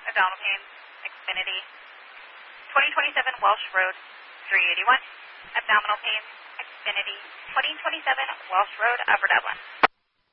abdominal pain, Xfinity. 2027 Welsh Road, 381, abdominal pain, Xfinity. 2027 Welsh Road, Upper Dublin.